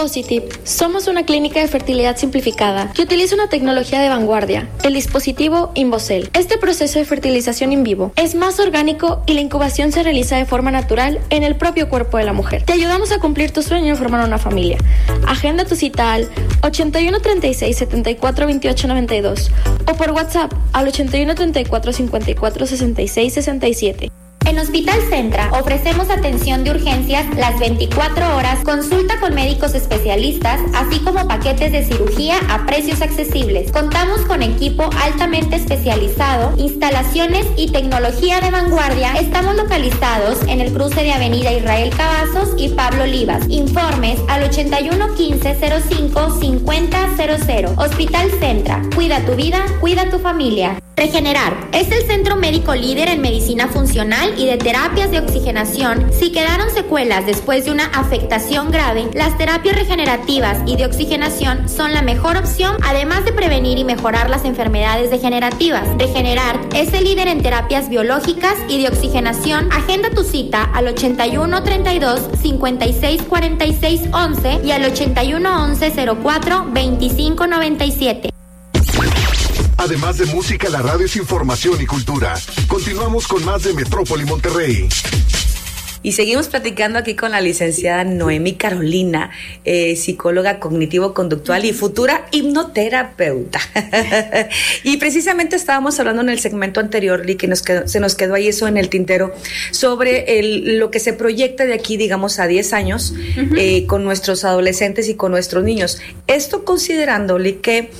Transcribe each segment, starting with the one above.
Positive. Somos una clínica de fertilidad simplificada que utiliza una tecnología de vanguardia, el dispositivo InvoCell. Este proceso de fertilización in vivo es más orgánico y la incubación se realiza de forma natural en el propio cuerpo de la mujer. Te ayudamos a cumplir tu sueño de formar una familia. Agenda tu cita al 81 36 74 28 92 o por WhatsApp al 81 34 54 66 67. En Hospital Centra ofrecemos atención de urgencias las 24 horas, consulta con médicos especialistas, así como paquetes de cirugía a precios accesibles. Contamos con equipo altamente especializado, instalaciones y tecnología de vanguardia. Estamos localizados en el cruce de Avenida Israel Cavazos y Pablo Olivas. Informes al 81 15 05 50 00. Hospital Centra. Cuida tu vida, cuida tu familia. Regenerar es el centro médico líder en medicina funcional y de terapias de oxigenación. Si quedaron secuelas después de una afectación grave, las terapias regenerativas y de oxigenación son la mejor opción, además de prevenir y mejorar las enfermedades degenerativas. Regenerar es el líder en terapias biológicas y de oxigenación. Agenda tu cita al 81 32 56 46 11 y al 81 11 04 25 97. Además de música, la radio es información y cultura. Continuamos con más de Metrópoli Monterrey. Y seguimos platicando aquí con la licenciada Noemí Carolina, psicóloga cognitivo-conductual y futura hipnoterapeuta. Y precisamente estábamos hablando en el segmento anterior, Lee, que se nos quedó ahí eso en el tintero, sobre lo que se proyecta de aquí, digamos, a 10 años, con nuestros adolescentes y con nuestros niños. Esto considerando, Lee, que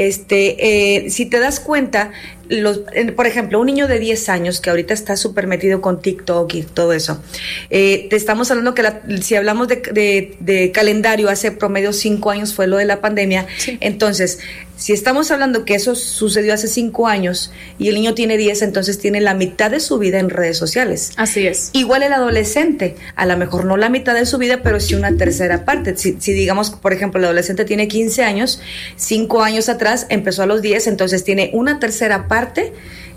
si te das cuenta, por ejemplo, un niño de 10 años que ahorita está súper metido con TikTok y todo eso, te estamos hablando que si hablamos de calendario, hace promedio 5 años fue lo de la pandemia. Sí. Entonces, si estamos hablando que eso sucedió hace 5 años y el niño tiene 10, entonces tiene la mitad de su vida en redes sociales. Así es. Igual el adolescente, a lo mejor no la mitad de su vida, pero sí una tercera parte. Si digamos, por ejemplo, el adolescente tiene 15 años, 5 años atrás empezó a los 10, entonces tiene una tercera parte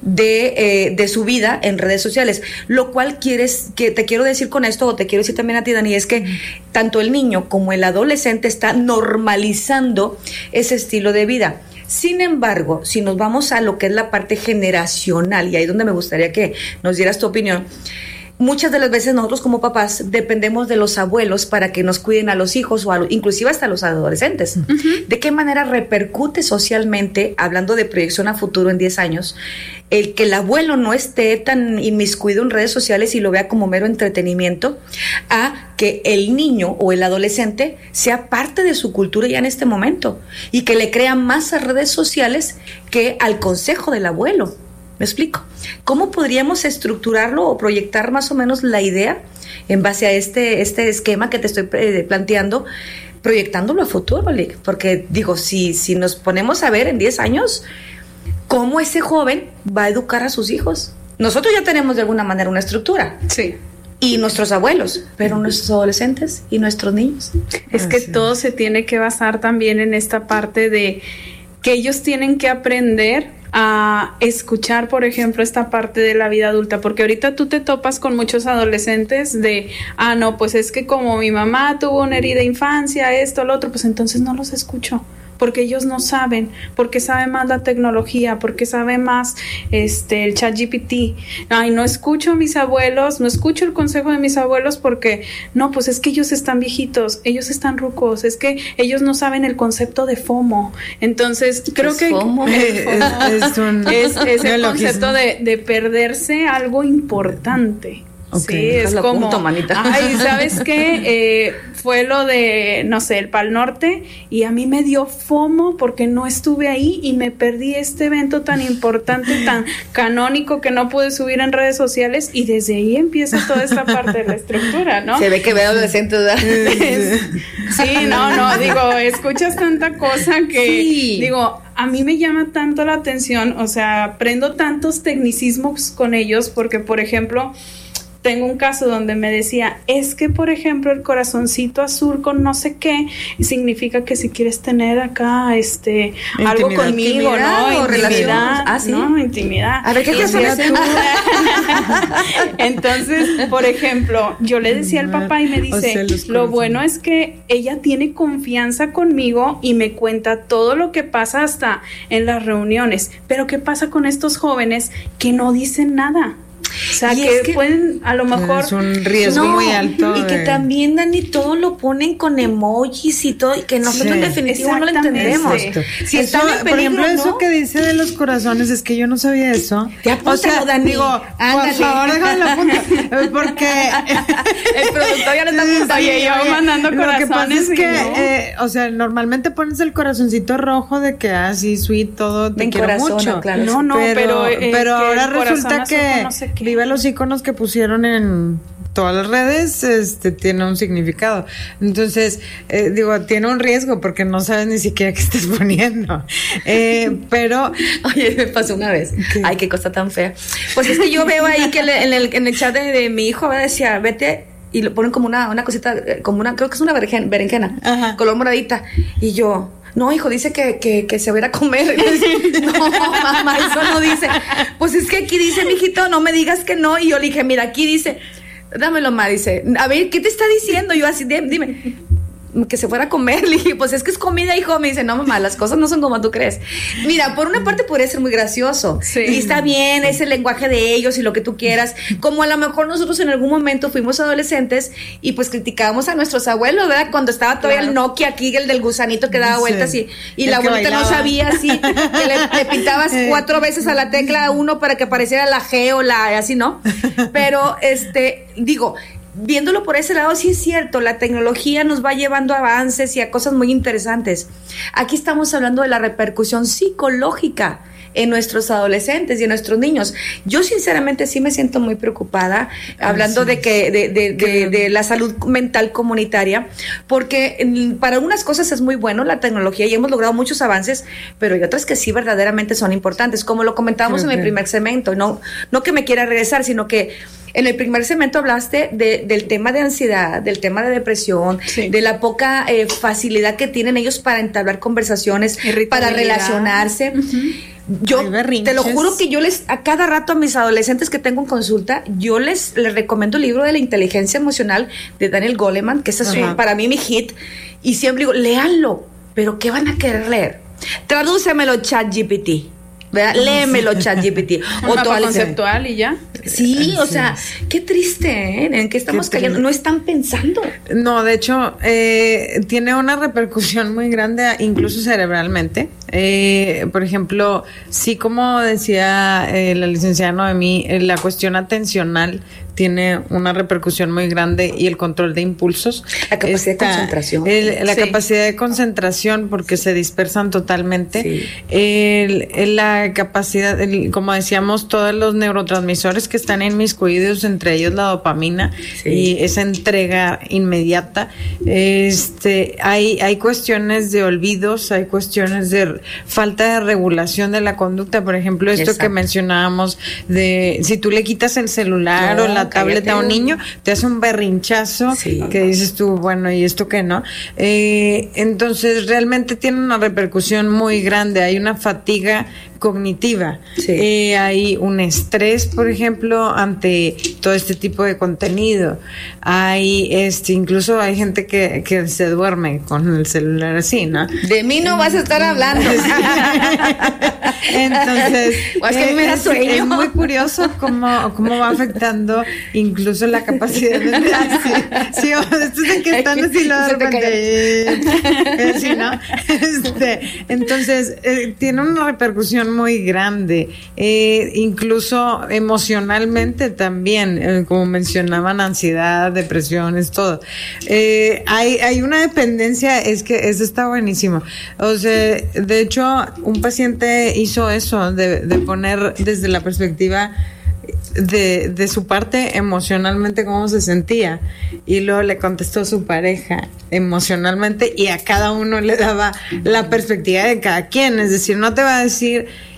de su vida en redes sociales, lo cual te quiero decir con esto, o te quiero decir también a ti, Dani, es que tanto el niño como el adolescente está normalizando ese estilo de vida. Sin embargo, si nos vamos a lo que es la parte generacional, y ahí es donde me gustaría que nos dieras tu opinión, muchas de las veces nosotros como papás dependemos de los abuelos para que nos cuiden a los hijos o inclusive hasta los adolescentes. Uh-huh. ¿De qué manera repercute socialmente, hablando de proyección a futuro en 10 años, el que el abuelo no esté tan inmiscuido en redes sociales y lo vea como mero entretenimiento, a que el niño o el adolescente sea parte de su cultura ya en este momento y que le crea más a redes sociales que al consejo del abuelo? ¿Me explico? ¿Cómo podríamos estructurarlo o proyectar más o menos la idea en base a este esquema que te estoy planteando, proyectándolo a futuro, Lick? Porque digo, si nos ponemos a ver en 10 años, ¿cómo ese joven va a educar a sus hijos? Nosotros ya tenemos de alguna manera una estructura. Sí. Y nuestros abuelos, pero nuestros adolescentes y nuestros niños. Es que todo se tiene que basar también en esta parte de que ellos tienen que aprender a escuchar, por ejemplo, esta parte de la vida adulta, porque ahorita tú te topas con muchos adolescentes de, no, pues es que como mi mamá tuvo una herida de infancia, esto, lo otro, pues entonces no los escucho, porque ellos no saben, porque sabe más la tecnología, porque sabe más el ChatGPT. Ay, no escucho a mis abuelos, no escucho el consejo de mis abuelos porque, no, pues es que ellos están viejitos, ellos están rucos, es que ellos no saben el concepto de FOMO. Entonces, creo que FOMO? Es el concepto de perderse algo importante. Okay, sí, es como, punto, manita. Ay, ¿sabes qué? Fue lo de, no sé, el Pal Norte, y a mí me dio FOMO porque no estuve ahí y me perdí este evento tan importante, tan canónico, que no pude subir en redes sociales, y desde ahí empieza toda esta parte de la estructura, ¿no? Se ve que veo adolescentes, ¿verdad? Sí, no, digo, escuchas tanta cosa que, sí. Digo, a mí me llama tanto la atención, o sea, aprendo tantos tecnicismos con ellos porque, por ejemplo, tengo un caso donde me decía, es que por ejemplo el corazoncito azul con no sé qué significa que si quieres tener acá algo conmigo, ¿no? Intimidad, ¿sí? ¿no? Intimidad. A ver, ¿qué corazón es tú? Entonces, por ejemplo, yo le decía al papá y me dice, lo bueno es que ella tiene confianza conmigo y me cuenta todo lo que pasa hasta en las reuniones. Pero ¿qué pasa con estos jóvenes que no dicen nada? O sea, que pueden, a lo mejor... Es un riesgo muy alto. Y que también, Dani, todo lo ponen con emojis y todo, y que nosotros en definitivo no lo entendemos. Si está en peligro, por ejemplo, eso que dice de los corazones, es que yo no sabía eso. O sea, Dani, digo, por favor, déjame la punta, porque... el productor ya le está apuntando y yo mandando corazones. Lo que pasa es que, o sea, normalmente pones el corazoncito rojo de que así, sweet, todo, te quiero corazón, mucho. Claro, no, pero ahora resulta que... Vive los iconos que pusieron en todas las redes, tiene un significado. Entonces, tiene un riesgo porque no sabes ni siquiera qué estás poniendo. Pero... Oye, me pasó una vez. ¿Qué? Ay, qué cosa tan fea. Pues es que yo veo ahí que en el chat de mi hijo decía, vete... Y lo ponen como una cosita, creo que es una berenjena, ajá, color moradita. Y yo... No, hijo, dice que se va a ir a comer. No, mamá, eso no dice. Pues es que aquí dice, mijito, no me digas que no. Y yo le dije, mira, aquí dice, dámelo, ma, dice, a ver, ¿qué te está diciendo? Yo así, dime, que se fuera a comer. Le dije, pues es que es comida, hijo. Me dice, no, mamá, las cosas no son como tú crees. Mira, por una parte podría ser muy gracioso. Sí. Y está bien, es el lenguaje de ellos y lo que tú quieras. Como a lo mejor nosotros en algún momento fuimos adolescentes y pues criticábamos a nuestros abuelos, ¿verdad? Cuando estaba todavía el Nokia aquí, el del gusanito que daba vueltas y la abuelita no sabía así, que le pintabas 4 veces a la tecla 1 para que apareciera la G o la así, ¿no? Pero, digo... Viéndolo por ese lado, sí es cierto, la tecnología nos va llevando a avances y a cosas muy interesantes. Aquí estamos hablando de la repercusión psicológica en nuestros adolescentes y en nuestros niños. Yo sinceramente sí me siento muy preocupada hablando de la salud mental comunitaria, porque para unas cosas es muy bueno la tecnología y hemos logrado muchos avances, pero hay otras que sí verdaderamente son importantes, como lo comentábamos en el primer segmento. No que me quiera regresar, sino que en el primer segmento hablaste del tema de ansiedad, del tema de depresión, sí, de la poca facilidad que tienen ellos para entablar conversaciones, para relacionarse. Yo te lo juro que yo a cada rato a mis adolescentes que tengo en consulta, yo les recomiendo el libro de la inteligencia emocional de Daniel Goleman, que ese es para mí mi hit, y siempre digo, léanlo, pero ¿qué van a querer leer? Tradúcemelo ChatGPT. ¿Verdad? Léemelo, ChatGPT. O mapa conceptual y ya. Sí, o sea, qué triste, ¿eh? ¿En qué estamos cayendo? No están pensando. No, de hecho, tiene una repercusión muy grande, incluso cerebralmente. Por ejemplo, sí, como decía la licenciada Noemí, la cuestión atencional tiene una repercusión muy grande y el control de impulsos. La capacidad de concentración. La capacidad de concentración, porque se dispersan totalmente. Sí. La capacidad, como decíamos, todos los neurotransmisores que están inmiscuidos, entre ellos la dopamina, sí, y esa entrega inmediata. Hay cuestiones de olvidos, hay cuestiones de falta de regulación de la conducta. Por ejemplo, esto Exacto. que mencionábamos de si tú le quitas el celular o la tableta a un niño, te hace un berrinchazo, sí, que dices tú, bueno, ¿y esto qué no? Entonces realmente tiene una repercusión muy grande, hay una fatiga cognitiva, sí, hay un estrés, por ejemplo, ante todo este tipo de contenido, hay incluso hay gente que se duerme con el celular así, ¿no? De mí no vas a estar hablando. Entonces, es que me da sueño. Es muy curioso cómo va afectando incluso la capacidad de sí, estos de que están así lo de sí, ¿no? Entonces, tiene una repercusión muy grande, incluso emocionalmente también, como mencionaban, ansiedad, depresiones, todo. Hay una dependencia, es que eso está buenísimo. O sea, de hecho, un paciente hizo eso, de poner desde la perspectiva de su parte emocionalmente cómo se sentía, y luego le contestó a su pareja emocionalmente, y a cada uno le daba la perspectiva de cada quien. Es decir, no te va a decir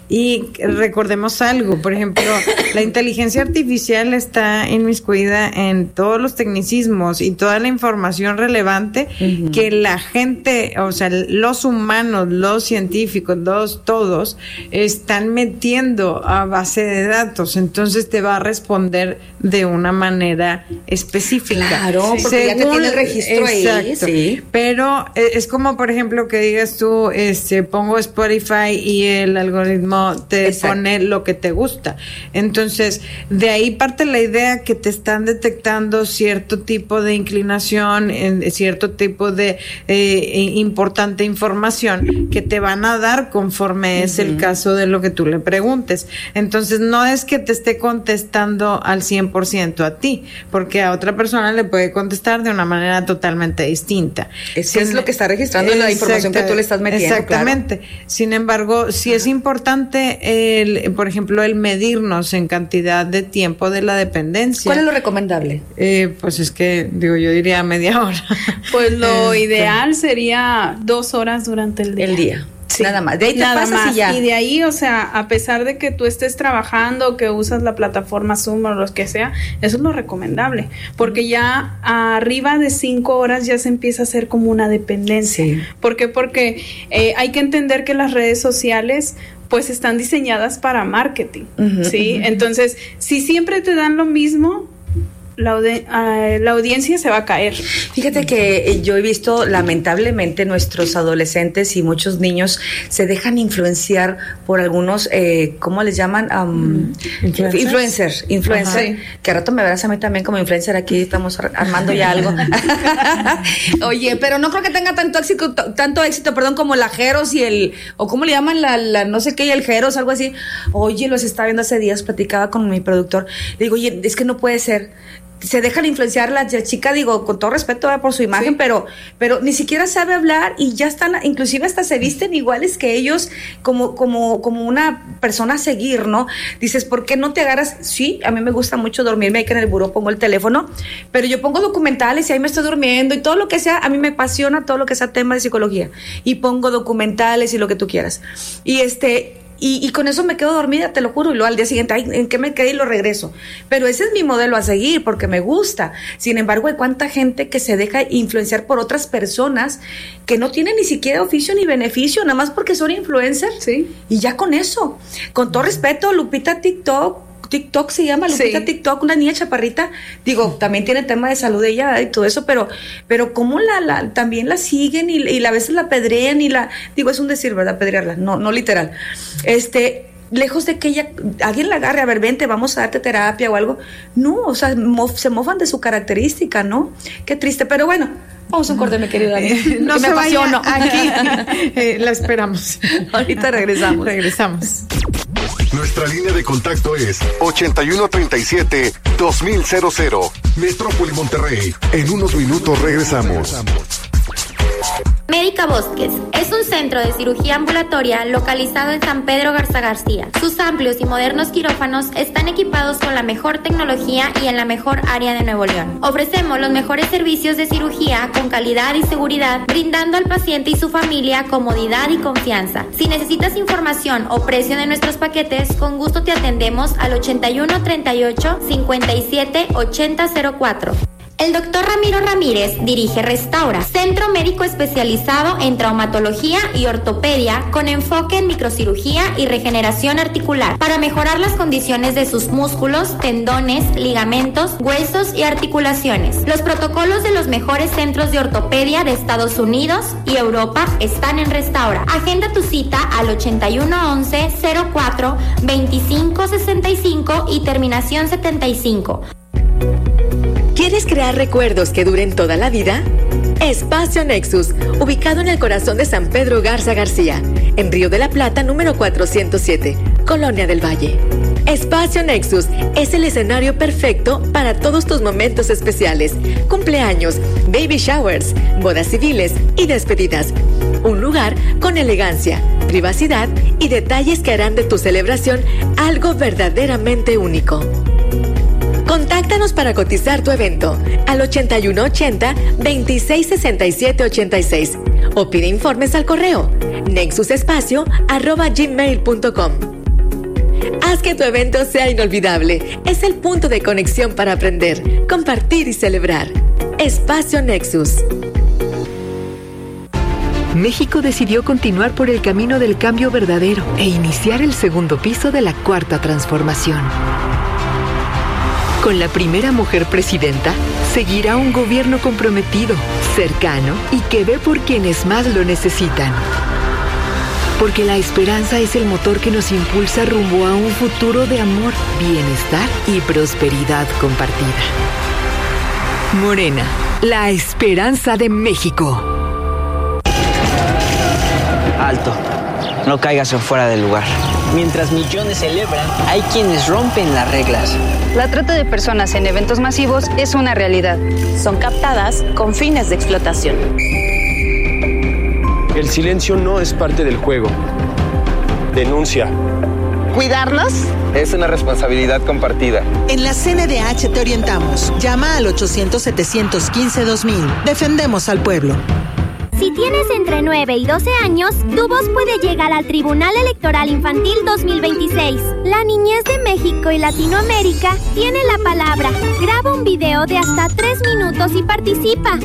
Y recordemos algo, por ejemplo, la inteligencia artificial está inmiscuida en todos los tecnicismos y toda la información relevante que la gente, o sea, los humanos, los científicos, todos están metiendo a base de datos. Entonces te va a responder de una manera específica. Claro, porque ya te tiene el registro ahí. Sí. Pero es como, por ejemplo, que digas tú, pongo Spotify y el algoritmo te pone lo que te gusta. Entonces, de ahí parte la idea que te están detectando cierto tipo de inclinación, cierto tipo de importante información que te van a dar conforme es el caso de lo que tú le preguntes. Entonces, no es que te esté contestando al 100% a ti, porque a otra persona le puede contestar de una manera totalmente distinta. Es lo que está registrando la información que tú le estás metiendo. Exactamente. Claro. Sin embargo, sí es importante, por ejemplo, el medirnos en cantidad de tiempo de la dependencia. ¿Cuál es lo recomendable? Pues es que, yo diría media hora. Pues lo ideal sería 2 horas durante el día. El día. Sí. Nada más. De ahí te pasas y ya. Y de ahí, o sea, a pesar de que tú estés trabajando, que usas la plataforma Zoom o lo que sea, eso es lo recomendable. Porque ya arriba de 5 horas ya se empieza a hacer como una dependencia. Sí. ¿Por qué? Porque hay que entender que las redes sociales pues están diseñadas para marketing, ¿sí? Entonces, si siempre te dan lo mismo, la audiencia se va a caer. Fíjate que yo he visto lamentablemente nuestros adolescentes y muchos niños se dejan influenciar por algunos, ¿cómo les llaman? Influencer, que a rato me verás a mí también como influencer, aquí estamos armando ya algo. Oye, pero no creo que tenga tanto éxito, como la Jeros y o ¿cómo le llaman? La no sé qué, y el Jeros, algo así. Oye, los estaba viendo hace días, platicaba con mi productor, le digo, oye, es que no puede ser. Se dejan influenciar la chica, digo, con todo respeto por su imagen, sí, pero ni siquiera sabe hablar y ya están, inclusive hasta se visten iguales que ellos, como una persona a seguir, ¿no? Dices, ¿por qué no te agarras? Sí, a mí me gusta mucho dormirme, ahí que en el buró pongo el teléfono, pero yo pongo documentales y ahí me estoy durmiendo y todo lo que sea, a mí me apasiona todo lo que sea tema de psicología y pongo documentales y lo que tú quieras. Y con eso me quedo dormida, te lo juro, y luego al día siguiente, ay, ¿en qué me quedé? Y lo regreso. Pero ese es mi modelo a seguir, porque me gusta. Sin embargo, hay cuánta gente que se deja influenciar por otras personas que no tienen ni siquiera oficio ni beneficio, nada más porque son influencers. Sí. Y ya con eso. Con todo respeto, Lupita TikTok se llama, Lupita, sí. TikTok, una niña chaparrita, digo, también tiene tema de salud ella y todo eso, pero cómo también la siguen y a veces la apedrean digo, es un decir, ¿verdad? Apedrearla, no literal. Lejos de que alguien la agarre, a ver, vente, vamos a darte terapia o algo. No, o sea, se mofan de su característica, ¿no? Qué triste, pero bueno, vamos a un corte, mi querido Dani. No se vaya aquí, la esperamos. Ahorita regresamos. Nuestra línea de contacto es 8137-2000. Metrópoli Monterrey. En unos minutos regresamos. Médica Bosques es un centro de cirugía ambulatoria localizado en San Pedro Garza García. Sus amplios y modernos quirófanos están equipados con la mejor tecnología y en la mejor área de Nuevo León. Ofrecemos los mejores servicios de cirugía con calidad y seguridad, brindando al paciente y su familia comodidad y confianza. Si necesitas información o precio de nuestros paquetes, con gusto te atendemos al 81 38 57 80 04. El doctor Ramiro Ramírez dirige Restaura, centro médico especializado en traumatología y ortopedia con enfoque en microcirugía y regeneración articular para mejorar las condiciones de sus músculos, tendones, ligamentos, huesos y articulaciones. Los protocolos de los mejores centros de ortopedia de Estados Unidos y Europa están en Restaura. Agenda tu cita al 8111 04 25 65 y terminación 75. ¿Quieres crear recuerdos que duren toda la vida? Espacio Nexus, ubicado en el corazón de San Pedro Garza García, en Río de la Plata, número 407, Colonia del Valle. Espacio Nexus es el escenario perfecto para todos tus momentos especiales, cumpleaños, baby showers, bodas civiles y despedidas. Un lugar con elegancia, privacidad y detalles que harán de tu celebración algo verdaderamente único. Contáctanos para cotizar tu evento al 8180-266786 o pide informes al correo nexusespacio@gmail.com. Haz que tu evento sea inolvidable. Es el punto de conexión para aprender, compartir y celebrar. Espacio Nexus. México decidió continuar por el camino del cambio verdadero e iniciar el segundo piso de la Cuarta Transformación. Con la primera mujer presidenta, seguirá un gobierno comprometido, cercano y que ve por quienes más lo necesitan. Porque la esperanza es el motor que nos impulsa rumbo a un futuro de amor, bienestar y prosperidad compartida. Morena, la esperanza de México. Alto, no caigas en fuera del lugar. Mientras millones celebran, hay quienes rompen las reglas. La trata de personas en eventos masivos es una realidad. Son captadas con fines de explotación. El silencio no es parte del juego. Denuncia. Cuidarnos es una responsabilidad compartida. En la CNDH te orientamos. Llama al 800-715-2000. Defendemos al pueblo. Si tienes entre 9 y 12 años, tu voz puede llegar al Tribunal Electoral Infantil 2026. La niñez de México y Latinoamérica tiene la palabra. Graba un video de hasta 3 minutos y participa.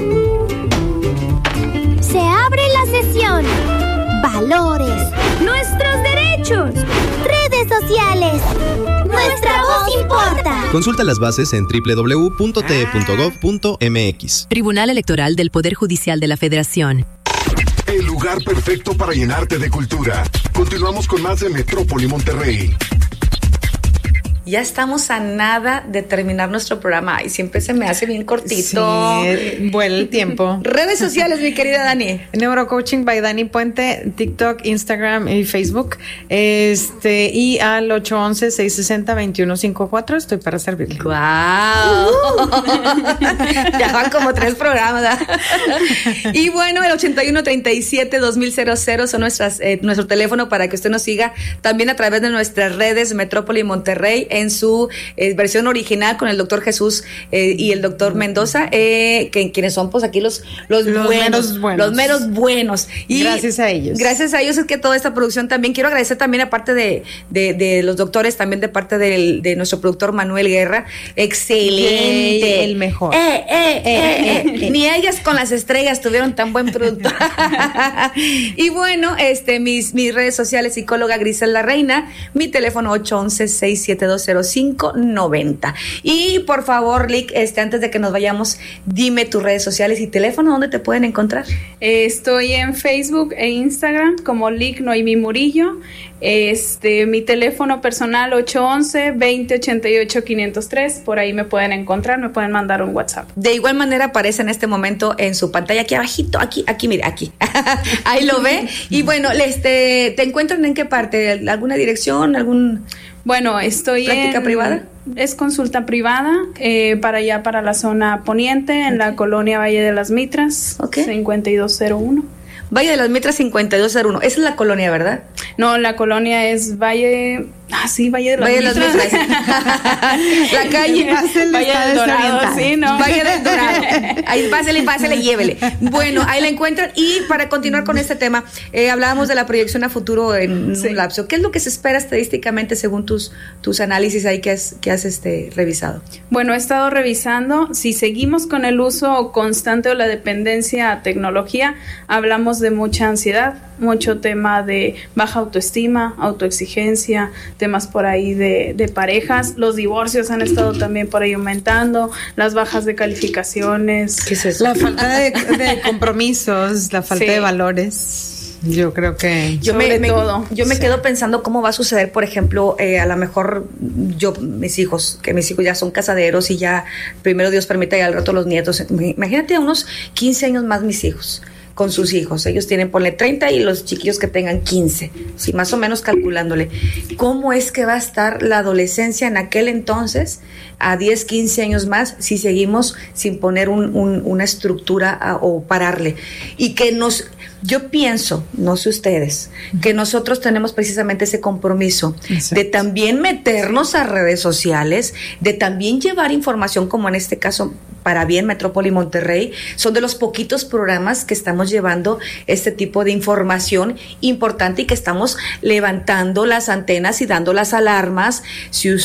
Se abre la sesión. Valores. Nuestros derechos. Redes sociales. Nuestra voz importa. Consulta las bases en www.te.gov.mx. Tribunal Electoral del Poder Judicial de la Federación. El lugar perfecto para llenarte de cultura. Continuamos con más de Metrópoli Monterrey. Ya estamos a nada de terminar nuestro programa y siempre se me hace bien cortito. Sí, vuela el tiempo. Redes sociales, mi querida Dani. Neurocoaching by Dani Puente, TikTok, Instagram y Facebook. Y al 811-660-2154 estoy para servirle. ¡Wow! Ya van como 3 programas. Y bueno, el 8137-2000 son nuestro teléfono para que usted nos siga también a través de nuestras redes Metrópoli Monterrey en su versión original con el doctor Jesús y el doctor Mendoza, quienes son pues aquí los buenos, los meros buenos. Y gracias a ellos. Gracias a ellos es que toda esta producción también, quiero agradecer también aparte de los doctores, también de parte de nuestro productor Manuel Guerra, excelente. El mejor. Ni ellas con las estrellas tuvieron tan buen productor. Y bueno, mis redes sociales, psicóloga Griselda Reina, mi teléfono 811-672-0590. Y por favor, Lick, antes de que nos vayamos, dime tus redes sociales y teléfono, ¿dónde te pueden encontrar? Estoy en Facebook e Instagram como Lick Noemí Murillo. Mi teléfono personal 811-2088-503, por ahí me pueden encontrar, me pueden mandar un WhatsApp. De igual manera aparece en este momento en su pantalla aquí abajito, aquí, mire, aquí. Ahí lo ve. Y bueno, ¿te encuentran en qué parte? ¿Alguna dirección? Bueno, estoy ¿práctica privada? Es consulta privada, para allá, para la zona poniente, en la colonia Valle de las Mitras, 5201. Valle de las Mitras 5201. Esa es la colonia, ¿verdad? No, la colonia es Valle... Valle de las Mitras. La calle Valle del Dorado, sí, ¿no? Valle del Dorado. Ahí pásele, llévele. Bueno, ahí la encuentran. Y para continuar con este tema, hablábamos de la proyección a futuro en un lapso. ¿Qué es lo que se espera estadísticamente según tus análisis ahí que has revisado? Bueno, he estado revisando. Si seguimos con el uso constante o la dependencia a tecnología, hablamos de mucha ansiedad, mucho tema de baja autoestima, autoexigencia, temas por ahí de parejas. Los divorcios han estado también por ahí aumentando, las bajas de calificaciones. ¿Qué es eso? La falta de compromisos, la falta de valores. Yo creo que yo me quedo pensando cómo va a suceder, por ejemplo, a lo mejor mis hijos ya son casaderos y ya primero Dios permita y al rato los nietos. Imagínate a unos 15 años más mis hijos con sus hijos, ellos tienen, ponle 30 y los chiquillos que tengan 15, sí, más o menos calculándole. ¿Cómo es que va a estar la adolescencia en aquel entonces, a 10, 15 años más, si seguimos sin poner una estructura o pararle? Y que Yo pienso, no sé ustedes, que nosotros tenemos precisamente ese compromiso de también meternos a redes sociales, de también llevar información, como en este caso Para Bien Metrópoli Monterrey. Son de los poquitos programas que estamos llevando este tipo de información importante y que estamos levantando las antenas y dando las alarmas. Si